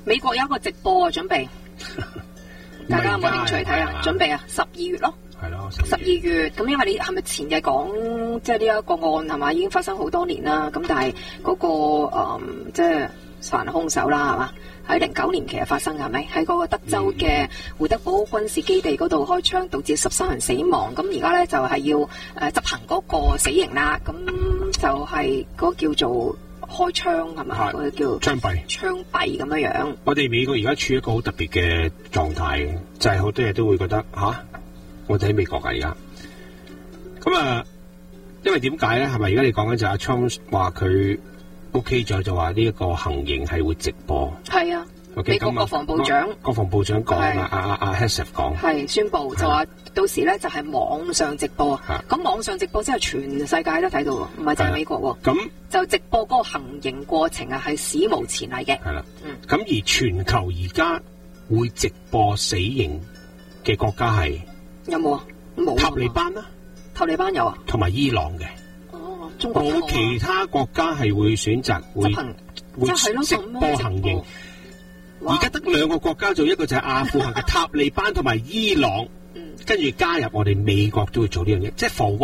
美國有一個直播啊，準備，大家有冇興趣睇啊？準備啊，12月咯。 係咯 ，12月咁，因為你係咪前日講，即係呢一個案係嘛，已經發生好多年啦。咁但係嗰個即係殺人兇手啦，係嘛？喺09年其實發生嘅係咪？喺嗰個德州嘅胡德堡軍事基地嗰度開槍，導致13人死亡。咁而家咧就係要執行嗰個死刑啦。咁就係嗰個叫做開槍係嘛？嗰個叫槍斃咁樣樣。我哋美國而家處於一個好特別嘅狀態，就係好多嘢都會覺得我哋喺美國㗎而家。咁啊，因為點解咧？係咪而家你講緊就阿 Trump 話佢 OK 咗，就話呢一個行刑係會直播？係啊。美國國防部長講阿 Hesef 講係宣布就話到時咧就係網上直播。咁網上直播之後全世界都睇到，唔係就係美國喎。咁就直播嗰個行刑過程啊，係史無前例嘅。係啦。咁而全球而家會直播死刑嘅國家係有冇啊？冇。塔利班啦，塔利班有啊，同埋伊朗嘅。哦，中國冇其他國家係會選擇會直播行刑。而家得2個國家做，一個就係阿富汗嘅塔利班同埋伊朗，跟住加入我哋美國都會做呢樣嘢，即係 for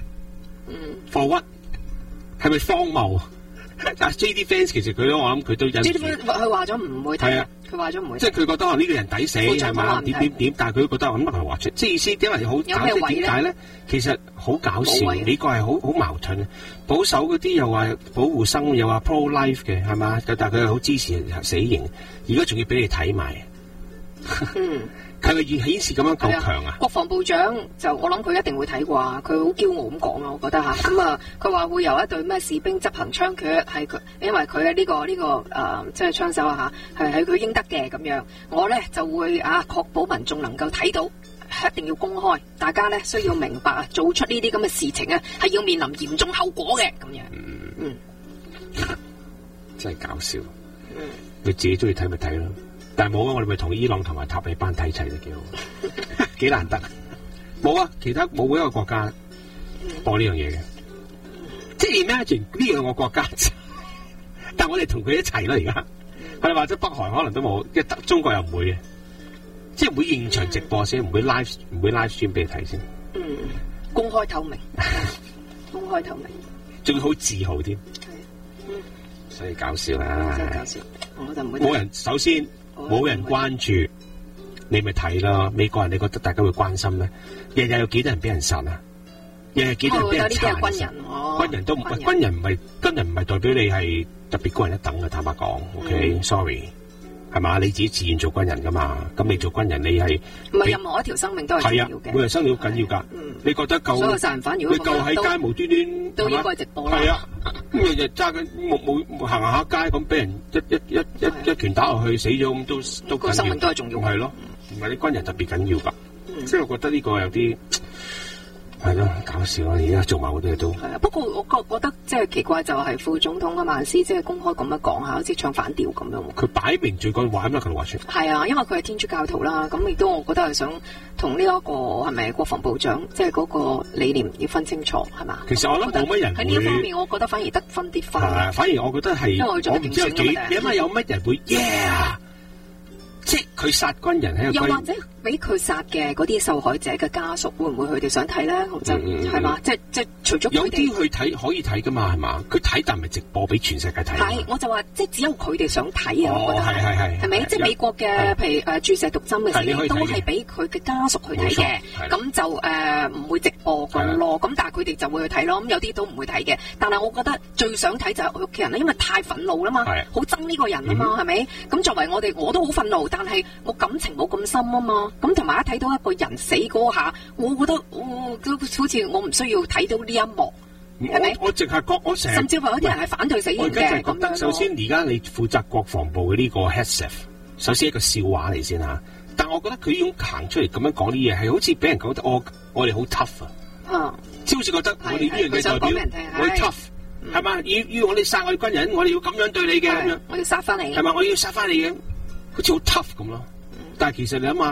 what？for what？係咪荒謬？但係 JD fans 其實我諗佢都有。JD fans 佢話咗唔會睇，佢話咗唔會睇，即係佢覺得呢個人抵死係嘛？點？但係佢都覺得我諗佢話出，即係意思因為好搞即點解咧？其實好搞笑，美國係好矛盾，保守嗰啲又話保護生，又話 pro life 嘅係嘛？但係佢係好支持死刑。而家仲要俾你睇埋，係咪顯示咁樣夠強啊？國防部長就我諗佢一定會睇啩，佢好驕傲咁講啊，我覺得吓。咁啊，佢話會由一隊咩士兵執行槍決，係佢因為佢嘅呢個即係槍手啊吓，係佢應得嘅咁樣。我咧就會確保民眾能夠睇到，一定要公開，大家咧需要明白啊，做出呢啲咁嘅事情啊，係要面臨嚴重後果嘅咁樣。真係搞笑。你自己中意睇咪睇咯，但係冇啊！我哋咪同伊朗同埋塔利班睇齊就幾好，幾難得。冇啊，其他冇一個國家播呢樣嘢嘅，即係 imagine 呢2個國家，但係我哋同佢一齊啦而家。佢哋話咗北韓可能都冇，即係中國又唔會嘅，即係唔會現場直播先，唔會 live stream 俾你睇先。公開透明，公開透明，仲好自豪添。所以搞笑啦，真係搞笑。我就唔會冇人，首先冇人關注，你咪睇咯。美國人你覺得大家會關心咩？日日有幾多人俾人殺啊？日日幾多人俾人殘？軍人都唔係軍人，唔係代表你係特別高人一等嘅。坦白講，OK，sorry，係嘛？你自己自願做軍人噶嘛？咁你做軍人，你係唔係任何一條生命都係重要嘅？每人生命好緊要噶。你覺得夠？所有殺人犯如果你夠喺街無端端都應該直播啦。係啊，咁日日揸緊冇行下街咁，俾人一拳打落去死咗咁都個生命都係重要。係咯，唔係你軍人特別緊要噶。即係我覺得呢個有啲係咯搞笑啊！而家做埋好多嘢都係啊。不過我覺得即係奇怪就係副總統嘅曼斯即係公開咁樣講下，好似唱反調咁樣。佢擺明最講話乜佢話出。係啊，因為佢係天主教徒啦，咁亦都我覺得係想同呢一個係咪國防部長即係嗰個理念要分清楚係嘛？其實我諗冇乜人喺呢一方面，我覺得反而得分啲分。係，反而我覺得係我唔知有幾，因為有乜人會即係佢殺軍人喺又或者俾佢殺嘅嗰啲受害者嘅家屬，會唔會佢哋想睇咧？就係嘛，即係除咗有啲去睇可以睇噶嘛，係嘛？佢睇但唔係直播俾全世界睇。係，我就話即係只有佢哋想睇啊！我覺得係咪？即係美國嘅譬如注射毒針嘅時候，都係俾佢嘅家屬去睇嘅。咁就唔會直播咁咯。咁但係佢哋就會去睇咯。咁有啲都唔會睇嘅。但係我覺得最想睇就係佢屋企人啦，因為太憤怒啦嘛，好憎呢個人啊嘛，係咪？咁作為我都好憤怒。但係我感情冇咁深啊嘛，咁同埋一睇到一個人死嗰下，我覺得好似我唔需要睇到呢一幕，係咪？我淨係覺我成日甚至乎有啲人係反對死刑嘅。我而家就係覺得，首先而家你負責國防部嘅呢個 Hesef， 首先一個笑話嚟先吓。但我覺得佢已經行出嚟咁樣講啲嘢，係好似俾人覺得我哋好 tough 啊，即係好似覺得我哋呢樣嘢代表我哋 tough 係嘛？要我哋殺我哋軍人，我哋要咁樣對你嘅咁樣，我要殺翻你係嘛？我要殺翻你嘅。好似好 tough 咁咯，但係其實你諗下，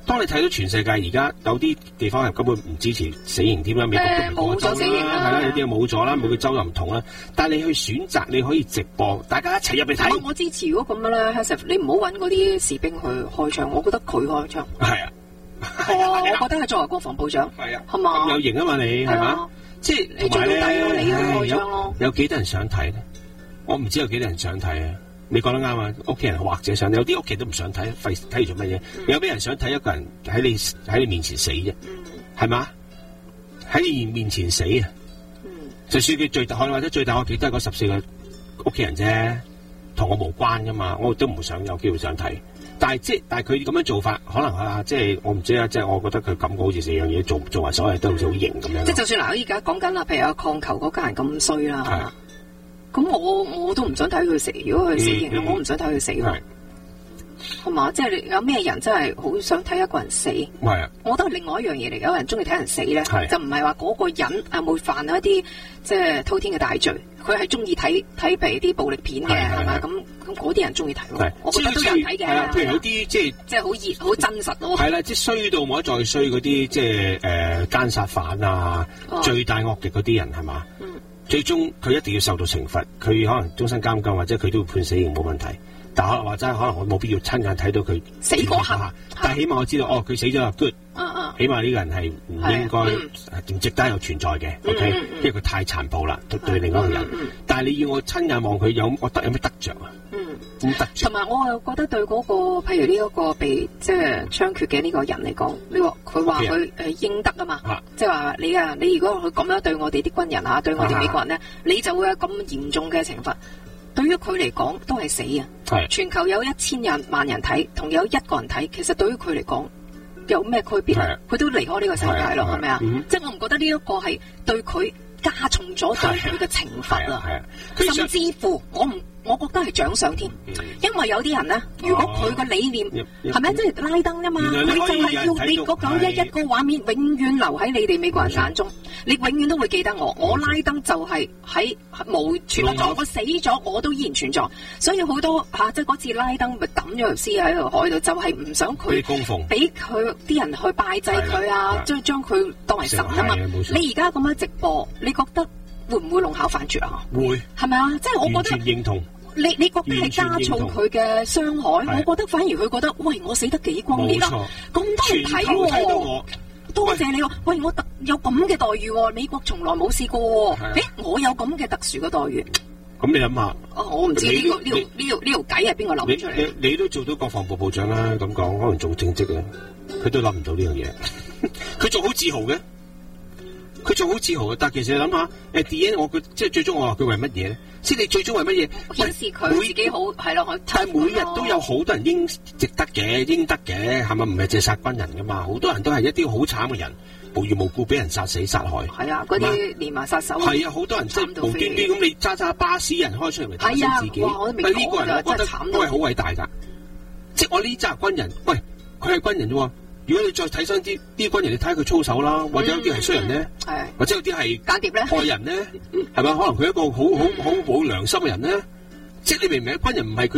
當你睇到全世界而家有啲地方係根本唔支持死刑添啦，美國都唔冇咗死刑啦， 係啦，有啲嘢冇咗啦，每個州又唔同啦。但係你去選擇，你可以直播，大家一齊入嚟睇。 我支持如果咁樣咧，你唔好揾嗰啲士兵去開槍，我覺得佢開槍。 係啊， 我覺得係作為國防部長， 係啊， 係嘛， 有型啊嘛，你係嘛？即係你做到底咯，你去開槍咯。 有幾多人想睇咧？我唔知有幾多人想睇啊！你講得啱啊！屋企人或者想，有啲屋企都唔想睇，費睇做乜嘢？有咩人想睇一個人喺你面前死啫？係嘛？喺你面前死啊！就算佢最大或者最大，我記得係嗰14個屋企人啫，同我無關噶嘛，我都唔想有機會想睇。但係佢咁樣做法，可能即係我唔知啊，即係我覺得佢感覺好似4樣嘢做埋所有都好似好型咁樣。即係就算嗱，我而家講緊啦，譬如有抗球嗰家人咁衰啦。咁我都唔想睇佢死，如果佢死刑，我唔想睇佢死喎，係嘛？即係你有咩人真係好想睇一個人死？ 係啊， 我覺得係另外一樣嘢嚟。有人中意睇人死咧，就唔係話嗰個人係會犯一啲即係滔天嘅大罪，佢係中意睇譬如啲暴力片嘅，係嘛？咁嗰啲人中意睇咯。我覺得都有人睇嘅。 譬如有啲即係好熱、好真實咯。 係啦，即係衰到冇得再衰嗰啲，即係奸殺犯啊，罪大惡極嗰啲人係嘛？最終佢一定要受到懲罰，佢可能終身監禁或者佢都會判死刑冇問題。但可能可能我冇必要親眼睇到佢死嗰刻， 但係起碼我知道佢死咗啦 good，起碼呢個人係唔應該唔值得有存在嘅，OK，因為佢太殘暴啦，對另一個人。但係你要我親眼望佢有咩得着啊？同埋我又覺得對嗰個譬如呢一個被即係槍決嘅呢個人嚟講，佢話佢應得啊嘛，即係話你如果佢咁樣對我哋啲軍人對我哋美國人咧，你就會有咁嚴重嘅懲罰。對於佢嚟講都係死啊！全球有1000萬人睇，同有1個人睇，其實對於佢嚟講有咩區別？佢都離開呢個世界咯，係咪啊？即係我唔覺得呢一個係對佢加重咗對佢嘅懲罰啊！甚至乎我覺得係獎賞添，因為有啲人咧，如果佢個理念係咪即係拉登啊嘛，你就係要你嗰911個畫面永遠留喺你哋美國人眼中，你永遠都會記得我拉登就係喺無存在，我死咗我都依然存在，所以好多即係嗰次拉登咪抌咗條屍喺條海度，就係唔想佢俾佢啲人去拜祭佢啊，將佢當為神啊嘛。你而家咁樣直播，你覺得會唔會弄巧反拙啊？ 會係咪啊？即係我覺得完全認同。 你覺得係加重佢嘅傷害？我覺得反而佢覺得，喂，我死得幾光烈啊！咁多人睇喎，多謝你喎！喂，我有咁嘅待遇喎，美國從來冇試過喎。我有咁嘅特殊嘅待遇。 咁你諗下， 我唔知呢條計係邊個諗出嚟？ 你都做到國防部部長啦，咁講可能做正職啊，佢都諗唔到呢樣嘢。佢做好自豪嘅。佢做好自豪嘅，但係其實你諗下，D N 即係最終我話佢為乜嘢咧？即係你最終為乜嘢？ 顯示佢自己好係咯， 但係每日都有好多人應得嘅，係咪？唔係淨係殺軍人噶嘛？好多人都係一啲好慘嘅人，無緣無故俾人殺死殺害。 係啊，嗰啲連環殺手。 係啊，好多人即係無端端咁，你揸巴士人開出嚟嚟打死自己。但係呢個人我覺得都係好偉大㗎。即係我呢紮軍人，喂，佢係軍人啫喎。如果你再睇翻啲軍人，你睇下佢操守啦，或者有啲係衰人咧，或者有啲係間諜咧， 害人咧，係咪？可能佢一個好良心嘅人咧，即係你明唔明？軍人唔係佢。